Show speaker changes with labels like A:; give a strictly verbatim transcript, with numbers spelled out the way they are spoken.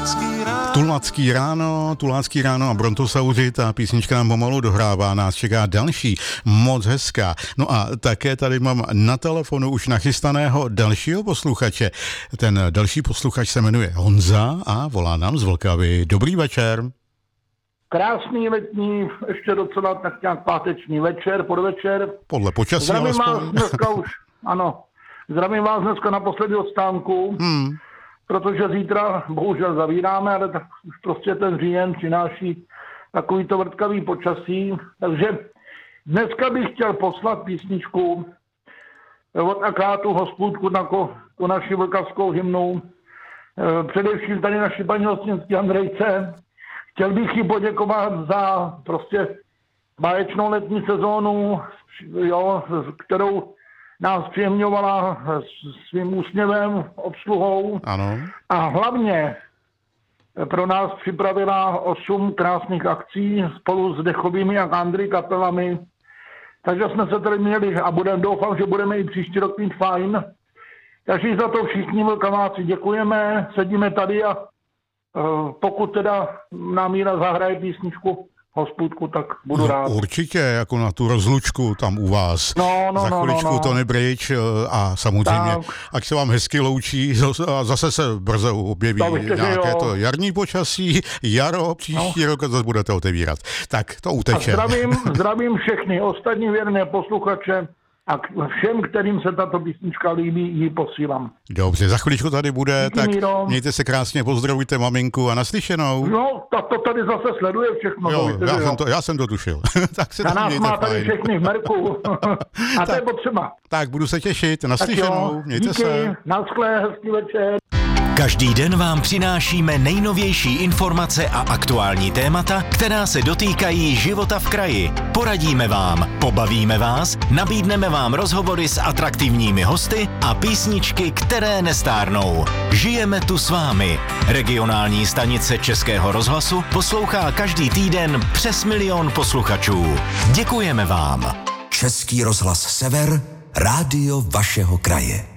A: Tulácký ráno, Tulácký ráno a Brontosauři, ta písnička nám pomalu dohrává, nás čeká další, moc hezká. No a také tady mám na telefonu už nachystaného dalšího posluchače. Ten další posluchač se jmenuje Honza a volá nám z Vltavy. Dobrý večer.
B: Krásný letní, ještě docela tak nějak páteční večer, podvečer.
A: Podle počasí
B: Zdravím
A: alespoň.
B: vás dneska už, ano, zdravím vás dneska naposledy od stánku,
A: Hmm.
B: protože zítra bohužel zavíráme, ale tak už prostě ten říjen přináší takovýto vrtkavý počasí. Takže dneska bych chtěl poslat písničku od Akátu Hospůdku na ko, ko naši vlkavskou hymnu. Především tady naši paní hostinský Andrejce. Chtěl bych jí poděkovat za prostě báječnou letní sezónu, jo, kterou nás příjemňovala svým úsměvem, obsluhou.
A: Ano.
B: A hlavně pro nás připravila osm krásných akcí spolu s dechovými a country kapelami. Takže jsme se tady měli a budem, doufám, že budeme i příští rok mít fajn. Takže za to všichni vlkaváci děkujeme, sedíme tady a pokud teda nám Míra zahraje písničku Hospůdku, tak budu rád.
A: No, určitě, jako na tu rozlučku tam u vás.
B: No, no,
A: Za chviličku
B: no, no.
A: Tony Bridge a samozřejmě,
B: Tak.
A: ať se vám hezky loučí a zase se brzo objeví
B: To víte, že
A: nějaké
B: jo.
A: to jarní počasí, jaro, příští
B: No.
A: rok zase budete otevírat. Tak to
B: A
A: uteče.
B: zdravím, zdravím všechny ostatní věrné posluchače a k všem, kterým se tato písnička líbí, ji posílám.
A: Dobře, za chviličku tady bude,
B: Díky,
A: tak
B: Míro.
A: mějte se krásně, pozdravujte maminku a naslyšenou.
B: No, tak to tady zase sleduje všechno. to
A: Jo,
B: víte,
A: já
B: že
A: jsem to, já jsem to tušil. Tak se
B: Na
A: tam
B: nás
A: mějte
B: má tady
A: fajn.
B: všechny v merku. A to je
A: Tak.
B: potřeba.
A: Tak budu se těšit,
B: Tak
A: naslyšenou,
B: jo,
A: mějte
B: díky,
A: se.
B: naschle, hezký večer.
C: Každý den vám přinášíme nejnovější informace a aktuální témata, která se dotýkají života v kraji. Poradíme vám, pobavíme vás, nabídneme vám rozhovory s atraktivními hosty a písničky, které nestárnou. Žijeme tu s vámi. Regionální stanice Českého rozhlasu poslouchá každý týden přes milion posluchačů. Děkujeme vám.
D: Český rozhlas Sever, rádio vašeho kraje.